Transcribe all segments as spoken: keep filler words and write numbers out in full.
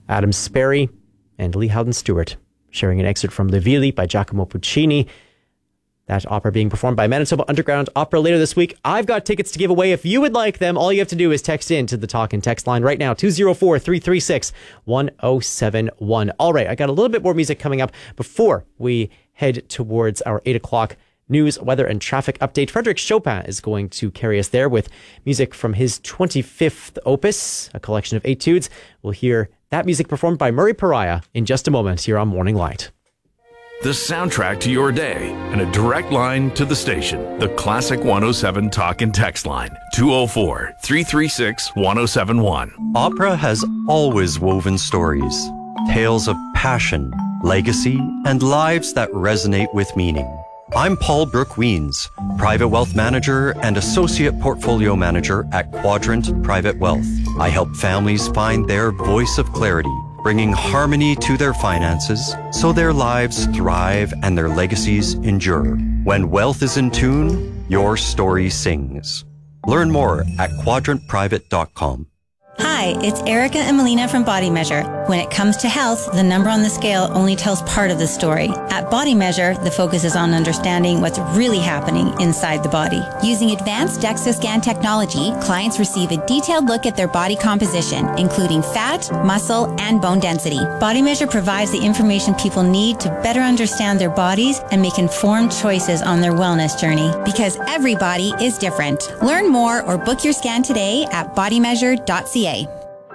Adam Sperry and Lee Howden Stewart sharing an excerpt from Le Villi by Giacomo Puccini. That opera being performed by Manitoba Underground Opera later this week. I've got tickets to give away. If you would like them, all you have to do is text in to the Talk and Text line right now, two oh four, three three six, one oh seven one. All right, I got a little bit more music coming up before we head towards our eight o'clock news, weather, and traffic update. Frédéric Chopin is going to carry us there with music from his twenty-fifth opus, a collection of etudes. We'll hear that music performed by Murray Pariah in just a moment here on Morning Light. The soundtrack to your day and a direct line to the station. The Classic one oh seven Talk and Text line, two oh four, three three six, one oh seven one. Opera has always woven stories, tales of passion, legacy, and lives that resonate with meaning. I'm Paul Brooke-Weens, Private Wealth Manager and Associate Portfolio Manager at Quadrant Private Wealth. I help families find their voice of clarity, bringing harmony to their finances so their lives thrive and their legacies endure. When wealth is in tune, your story sings. Learn more at quadrant private dot com. Hi, it's Erica and Melina from Body Measure. When it comes to health, the number on the scale only tells part of the story. At Body Measure, the focus is on understanding what's really happening inside the body. Using advanced DEXA scan technology, clients receive a detailed look at their body composition, including fat, muscle, and bone density. Body Measure provides the information people need to better understand their bodies and make informed choices on their wellness journey. Because every body is different. Learn more or book your scan today at body measure dot c a.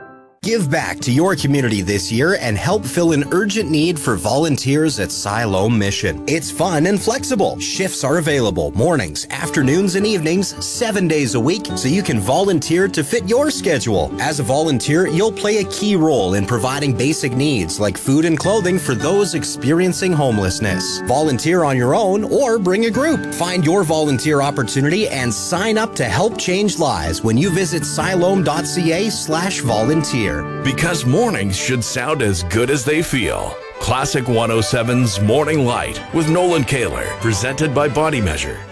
Give back to your community this year and help fill an urgent need for volunteers at Siloam Mission. It's fun and flexible. Shifts are available mornings, afternoons, and evenings, seven days a week, so you can volunteer to fit your schedule. As a volunteer, you'll play a key role in providing basic needs like food and clothing for those experiencing homelessness. Volunteer on your own or bring a group. Find your volunteer opportunity and sign up to help change lives when you visit siloam dot c a slash volunteer. Because mornings should sound as good as they feel. Classic one oh seven's Morning Light with Nolan Kaler, presented by Body Measure.